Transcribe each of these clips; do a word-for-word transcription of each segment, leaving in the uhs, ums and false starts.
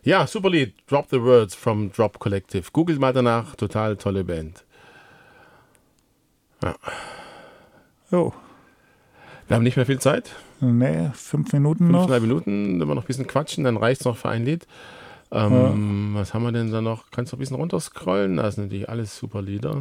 Ja, super Lied. Drop the Words from Drop Collective. Googelt mal danach. Total tolle Band. Ja. Jo. Wir haben nicht mehr viel Zeit. Nee, fünf Minuten noch. Fünf, drei Minuten. Wenn wir noch ein bisschen quatschen, dann reicht es noch für ein Lied. Ähm, ja. Was haben wir denn da noch? Kannst du ein bisschen runterscrollen? Das sind natürlich alles super Lieder.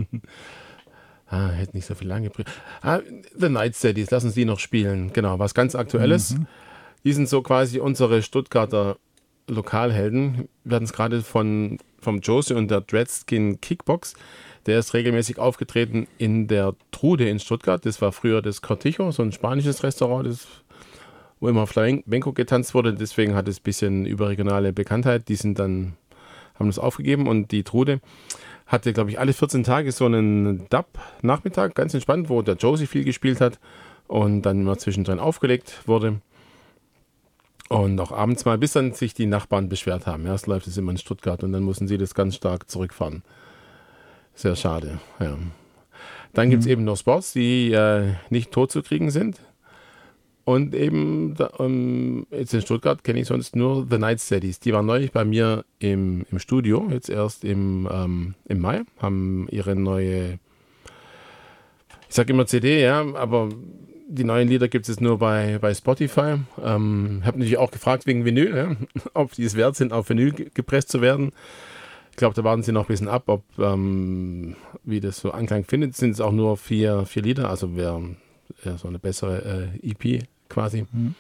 ah, hätte nicht so viel lange gebraucht. Ah, The Night Steadies, lass uns die noch spielen. Genau, was ganz Aktuelles. Mhm. Die sind so quasi unsere Stuttgarter Lokalhelden. Wir hatten es gerade von vom Josie und der Dreadskin Kickbox. Der ist regelmäßig aufgetreten in der Trude in Stuttgart. Das war früher das Cortijo, so ein spanisches Restaurant, das, wo immer Flamenco getanzt wurde. Deswegen hat es ein bisschen überregionale Bekanntheit. Die sind dann, haben das aufgegeben und die Trude hatte, glaube ich, alle vierzehn Tage so einen Dub-Nachmittag, ganz entspannt, wo der Josie viel gespielt hat und dann immer zwischendrin aufgelegt wurde. Und auch abends mal, bis dann sich die Nachbarn beschwert haben. Erst läuft es immer in Stuttgart und dann mussten sie das ganz stark zurückfahren. Sehr schade, ja. Dann gibt es mhm. eben noch Spots, die äh, nicht tot zu kriegen sind. Und eben da, um, jetzt in Stuttgart kenne ich sonst nur The Night Steadies. Die waren neulich bei mir im, im Studio, jetzt erst im, ähm, im Mai, haben ihre neue, ich sage immer C D, ja, aber die neuen Lieder gibt es jetzt nur bei, bei Spotify. Ähm, habe natürlich auch gefragt wegen Vinyl, ja, ob die es wert sind, auf Vinyl gepresst zu werden. Ich glaube, da warten sie noch ein bisschen ab, ob ähm, wie das so Anklang findet. Sind es auch nur vier, vier Lieder, also wäre ja, so eine bessere äh, E P quasi. Mhm.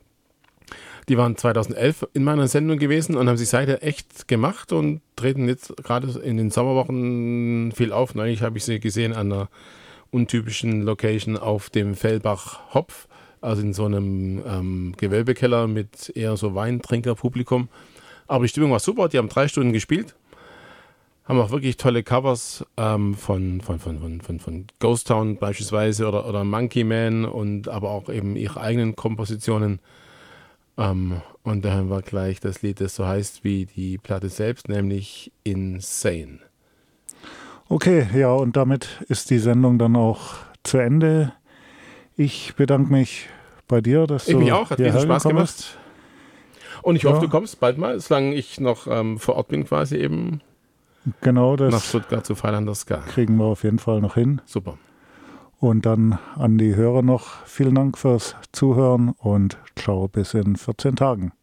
Die waren zweitausendelf in meiner Sendung gewesen und haben sich seither echt gemacht und treten jetzt gerade in den Sommerwochen viel auf. Neulich habe ich sie gesehen an einer untypischen Location auf dem Fellbach Hopf, also in so einem ähm, Gewölbekeller mit eher so Weintrinker-Publikum. Aber die Stimmung war super, die haben drei Stunden gespielt. Haben auch wirklich tolle Covers ähm, von, von, von, von, von, von Ghost Town beispielsweise oder, oder Monkey Man und aber auch eben ihre eigenen Kompositionen. Ähm, und da haben wir gleich das Lied, das so heißt wie die Platte selbst, nämlich Insane. Okay, ja, und damit ist die Sendung dann auch zu Ende. Ich bedanke mich bei dir, dass ich du Ich mich auch, hat riesen Spaß gemacht. Hast. Und ich ja. hoffe, du kommst bald mal, solange ich noch ähm, vor Ort bin, quasi eben genau das nach Stuttgart zu Freilander Ska. Kriegen wir auf jeden Fall noch hin. Super. Und dann an die Hörer noch vielen Dank fürs Zuhören und ciao bis in vierzehn Tagen.